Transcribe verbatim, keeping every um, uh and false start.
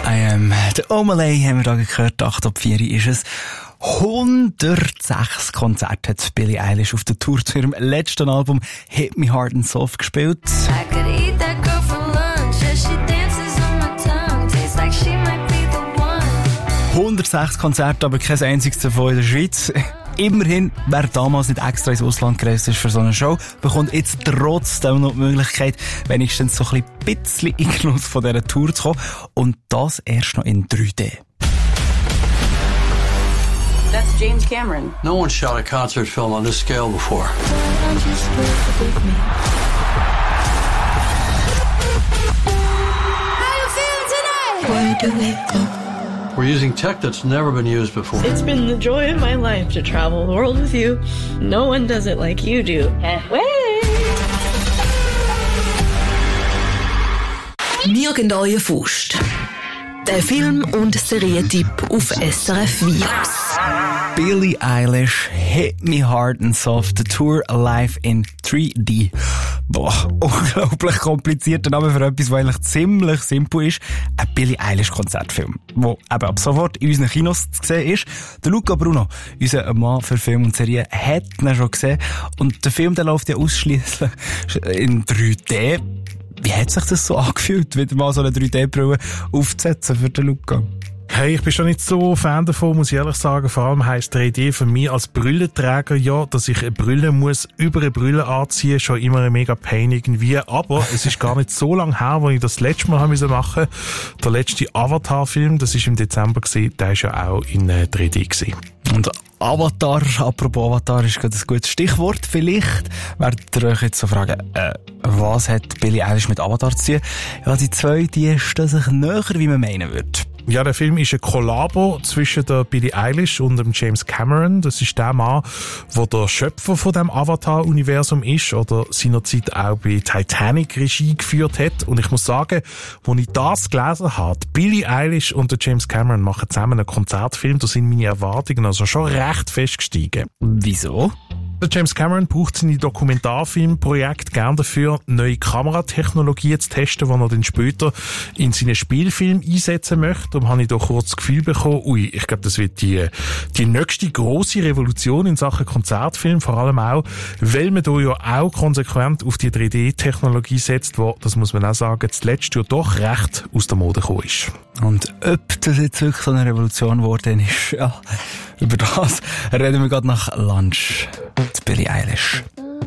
I am. Der Omalay haben wir da gehört, acht ab vier ist es. hundertsechs Konzerte hat Billie Eilish auf der Tour zu ihrem letzten Album Hit Me Hard and Soft gespielt. hundertsechs Konzerte, aber kein einziges davon in der Schweiz. Immerhin, wer damals nicht extra ins Ausland gereist ist für so eine Show, bekommt jetzt trotzdem noch die Möglichkeit, wenigstens so ein bisschen in Genuss von dieser Tour zu kommen. Und das erst noch in drei D. That's James Cameron. No one shot a concert film on this scale before. How you feeling tonight? Where do we go? We're using tech that's never been used before. It's been the joy of my life to travel the world with you. No one does it like you do. Wir euren Faust. Der Film- und Serientipp auf S R F Virus. Billie Eilish, Hit Me Hard and Soft, the Tour live in drei D. Boah, unglaublich komplizierter Name für etwas, was eigentlich ziemlich simpel ist. Ein Billie Eilish Konzertfilm, der eben ab sofort in unseren Kinos zu sehen ist. Der Luca Bruno, unser Mann für Film und Serie, hat ihn schon gesehen. Und der Film, der läuft ja ausschliesslich in drei D. Wie hat sich das so angefühlt, wieder mal so eine drei D-Brille aufzusetzen für den Luca? Hey, ich bin schon nicht so Fan davon, muss ich ehrlich sagen. Vor allem heisst drei D für mich als Brillenträger ja, dass ich eine Brille muss über eine Brille anziehen, schon immer ein mega Pain irgendwie. Aber es ist gar nicht so lange her, als ich das letzte Mal machen musste. Der letzte Avatar-Film, das war im Dezember gewesen, der war ja auch in äh, drei D gewesen. Und Avatar, apropos Avatar, ist gerade ein gutes Stichwort. Vielleicht werdet ihr euch jetzt so fragen, äh, was hat Billie Eilish mit Avatar zu tun? Ja, die zwei, die stehen sich näher, wie man meinen würde. Ja, der Film ist ein Kollabo zwischen der Billie Eilish und dem James Cameron. Das ist der Mann, der der Schöpfer von dem Avatar-Universum ist oder seinerzeit auch bei Titanic Regie geführt hat. Und ich muss sagen, als ich das gelesen habe, Billie Eilish und der James Cameron machen zusammen einen Konzertfilm, da sind meine Erwartungen also schon recht fest gestiegen. Wieso? Der James Cameron braucht seine Dokumentarfilmprojekte gern dafür, neue Kameratechnologien zu testen, die er dann später in seinen Spielfilm einsetzen möchte. Darum habe ich da kurz das Gefühl bekommen, ui, ich glaube, das wird die, die nächste grosse Revolution in Sachen Konzertfilm, vor allem auch, weil man da ja auch konsequent auf die drei D-Technologie setzt, wo, das muss man auch sagen, zuletzt ja doch recht aus der Mode gekommen ist. Und ob das jetzt wirklich so eine Revolution geworden ist, ja, über das reden wir gerade nach Lunch. Billie Eilish.